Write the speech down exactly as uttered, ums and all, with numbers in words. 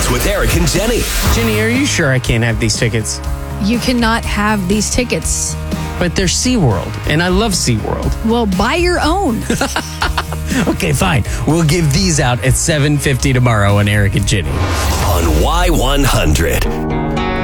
Mornings with Eric and Jenny. Jenny, are you sure I can't have these tickets? You cannot have these tickets. But they're SeaWorld, and I love SeaWorld. Well, buy your own. Okay, fine. We'll give these out at seven fifty tomorrow on Eric and Jenny. On Y one hundred.